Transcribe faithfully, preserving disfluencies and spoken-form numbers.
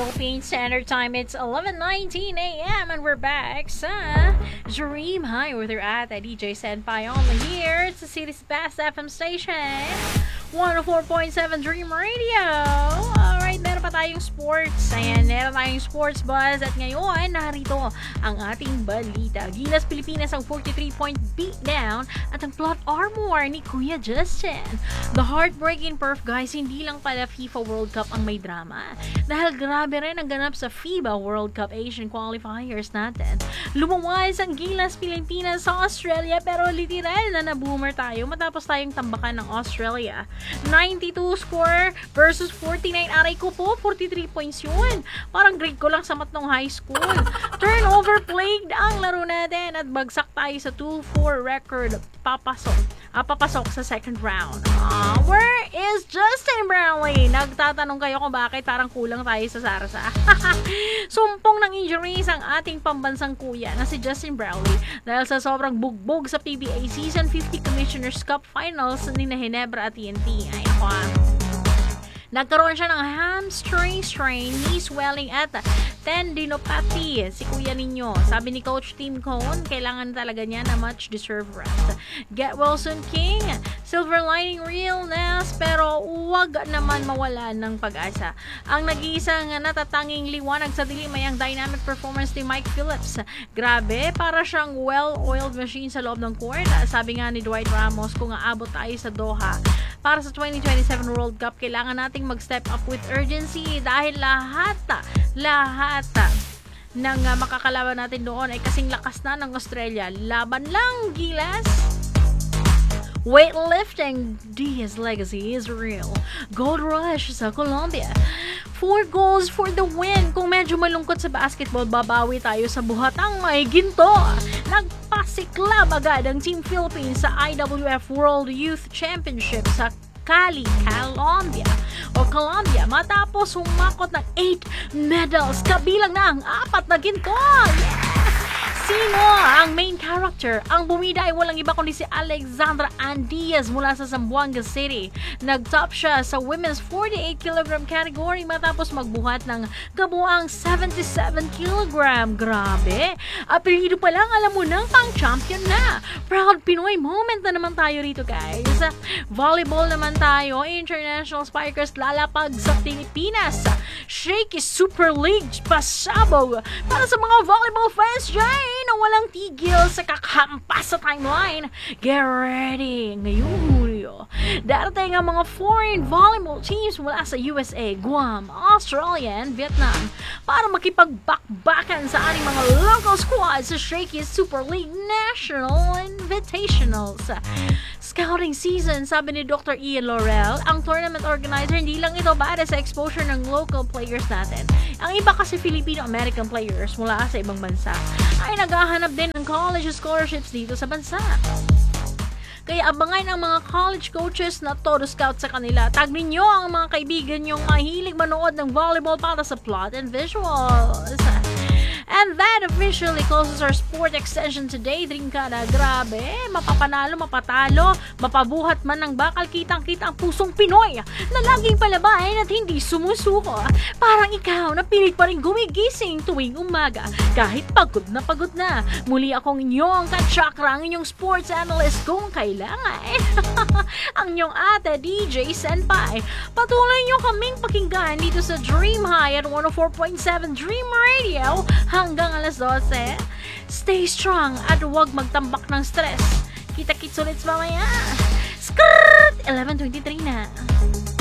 Philippine Standard Time. It's eleven nineteen a m and we're back sa Dream High with your ate D J Senpai only here. It's the city's best F M station, one oh four point seven Dream Radio. Alright, meron pa tayong sports. Ayan, meron tayong sports buzz. At ngayon, narito ang ating balita. Gilas Pilipinas ang forty-three point beatdown at ang plot armor ni Kuya Justin. The heartbreaking perf, guys, hindi lang pala FIFA World Cup ang may drama. Dahil grabe rin ang ganap sa FIBA World Cup Asian qualifiers natin. Lumuwas ang Gilas Pilipinas sa Australia pero literal na na-boomer tayo matapos tayong tambakan ng Australia. ninety-two score versus forty-nine. Aray ko po, forty-three points yun. Parang grade ko lang sa mat nung high school. Turnover plagued ang laro natin at bagsak tayo sa two four record. Papasok. Ah, papasok sa second round. Ah, where is Justin Brownlee? Nagtatanong kayo kung bakit parang kulang tayo sa Sarasa. Sumpong ng injuries ang ating pambansang kuya na si Justin Brownlee dahil sa sobrang bugbog sa P B A Season fifty Commissioner's Cup Finals ni na Ginebra at T N T. Ay, ako. Nagkaroon siya ng hamstring strain, knee swelling at tendinopathy. Si kuya ninyo, sabi ni Coach Tim Cone, kailangan talaga niya na much deserved rest. Get Wilson King, silver lining realness, pero huwag naman mawala ng pag-asa. Ang nag-iisang natatanging liwanag sa dilim ay ang dynamic performance ni Mike Phillips. Grabe, para siyang well-oiled machine sa loob ng court. Sabi nga ni Dwight Ramos, kung aabot tayo sa Doha para sa twenty twenty-seven World Cup, kailangan nating mag-step up with urgency dahil lahat, lahat ng uh, makakalaban natin doon ay kasing lakas na ng Australia. Laban lang, Gilas! Weightlifting, Diaz legacy is real. Gold rush sa Colombia. Four goals for the win. Kung medyo malungkot sa basketball, babawi tayo sa buhatang may ginto. Nagpasiklab agad ang Team Philippines sa I W F World Youth Championship sa Cali, Colombia o Colombia matapos humakot ng eight medals, kabilang na ang apat na ginto. Yeah! Sino ang main character? Ang bumida ay walang iba kundi si Alexandra Ann Diaz mula sa Zamboanga City. Nag-top siya sa women's forty-eight kilogram category matapos magbuhat ng kabuang seventy-seven kilogram. Grabe! Apelido pa lang, alam mo nang pang-champion na. Proud Pinoy moment na naman tayo rito, guys. Volleyball naman tayo. International Spikers lalapag sa Pilipinas. Shaky Super League pasabog para sa mga volleyball fans dyan na walang tigil sa kakampas sa timeline. Get ready! Ngayong Hulyo, darating ang mga foreign volleyball teams mula sa U S A, Guam, Australia, and Vietnam para makipagbakbakan sa ating mga local squads sa Shaky Super League National Invitationals. Scouting season, sabi ni Doctor Ian Laurel, ang tournament organizer, hindi lang ito para sa exposure ng local players natin. Ang iba kasi Filipino-American players mula sa ibang bansa ay naghahanap din ng college scholarships dito sa bansa. Kaya abangan ang mga college coaches na todo scout sa kanila. Tag ninyo ang mga kaibigan nyong mahilig manood ng volleyball para sa plot and visuals. And that officially closes our sport extension today. Drinkada, grabe, mapapanalo, mapatalo, mapabuhat man ng bakal, kitang-kita ang pusong Pinoy na laging palabain at hindi sumusuko. Parang ikaw na pilit pa rin gumigising tuwing umaga kahit pagod na pagod na. Muli akong inyong katsyakra, ang inyong sports analyst kung kailangan. Ang inyong ate D J Senpai. Patuloy nyo kaming pakinggan dito sa Dream High at one oh four point seven Dream Radio hanggang alas dose. Stay strong at huwag magtambak ng stress. Kita-kits ulit mamaya. Skirt! eleven twenty-three na.